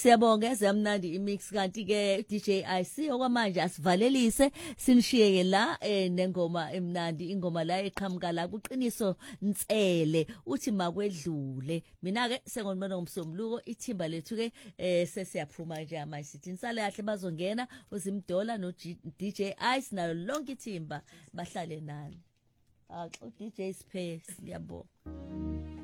siyabonga ezamnandi imix kanti ke DJ IC okwamanje asivalelise sinishiyeke la nengoma emnandi ingoma la eqhamuka la kuqiniso Ntsele uthi makwedlule mina ke sengibona ngomsombuluko ithimba lethu ke sesiyaphuma nje manje sithi insale kahle bazongena uZimdola no DJ Ice nayo lonke ithimba bahlale nani DJ Space ngiyabonga